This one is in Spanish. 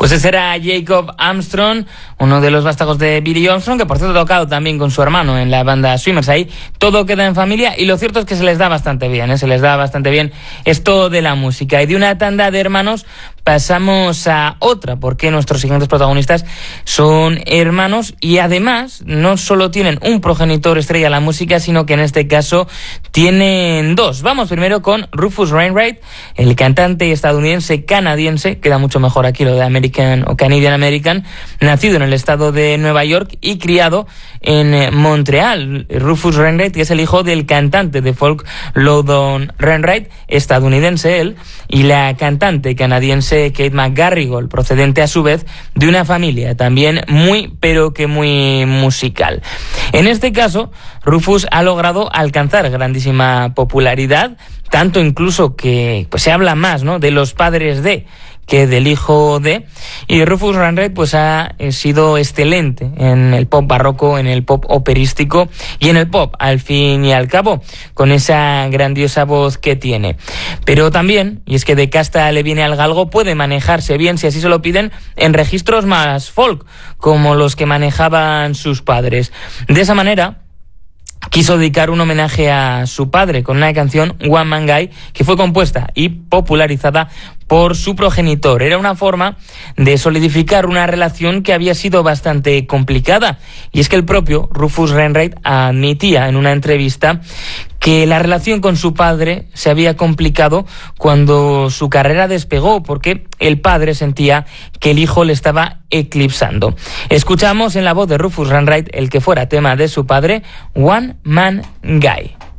Pues ese era Jacob Armstrong, uno de los vástagos de Billy Armstrong, que por cierto ha tocado también con su hermano en la banda Swimmers. Ahí todo queda en familia y lo cierto es que se les da bastante bien, se les da bastante bien esto de la música. Y de una tanda de hermanos pasamos a otra, porque nuestros siguientes protagonistas son hermanos y además no solo tienen un progenitor estrella en la música, sino que en este caso tienen dos. Vamos primero con Rufus Wainwright, el cantante estadounidense-canadiense, queda mucho mejor aquí lo de American o Canadian American, nacido en el estado de Nueva York y criado en Montreal. Rufus Wainwright es el hijo del cantante de folk Loudon Wainwright, estadounidense él, y la cantante canadiense Kate McGarrigle, procedente a su vez de una familia también muy, pero que muy musical. En este caso, Rufus ha logrado alcanzar grandísima popularidad, tanto incluso que pues se habla más, ¿no?, de los padres de que del hijo de, y Rufus Wainwright pues ha sido excelente en el pop barroco, en el pop operístico y en el pop, al fin y al cabo, con esa grandiosa voz que tiene. Pero también, y es que de casta le viene al galgo, puede manejarse bien, si así se lo piden, en registros más folk, como los que manejaban sus padres. De esa manera quiso dedicar un homenaje a su padre con una canción, One Man Guy, que fue compuesta y popularizada por su progenitor. Era una forma de solidificar una relación que había sido bastante complicada. Y es que el propio Rufus Wainwright admitía en una entrevista que la relación con su padre se había complicado cuando su carrera despegó, porque el padre sentía que el hijo le estaba eclipsando. Escuchamos en la voz de Rufus Wainwright el que fuera tema de su padre, One Man Guy.